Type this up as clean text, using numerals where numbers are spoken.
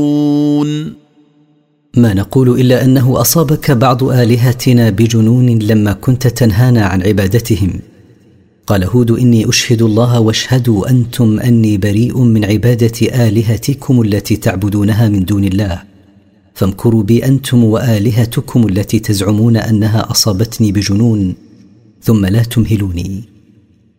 ما نقول إلا أنه أصابك بعض آلهتنا بجنون لما كنت تنهانا عن عبادتهم. قال هود: إني أشهد الله واشهدوا أنتم أني بريء من عبادة آلهتكم التي تعبدونها من دون الله، فامكروا بي أنتم وآلهتكم التي تزعمون أنها أصابتني بجنون ثم لا تمهلوني.